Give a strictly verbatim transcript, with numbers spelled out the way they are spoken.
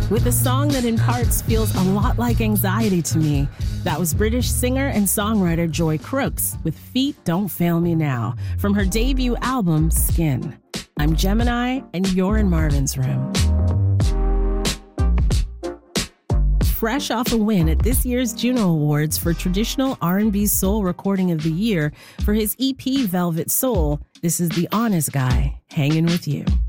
with a song that in parts feels a lot like anxiety to me. That was British singer and songwriter Joy Crooks with Feet Don't Fail Me Now from her debut album, Skin. I'm Gemini, and you're in Marvin's Room. Fresh off a win at this year's Juno Awards for Traditional R and B Soul Recording of the Year for his E P Velvet Soul, this is The Honest Guy, hanging with you.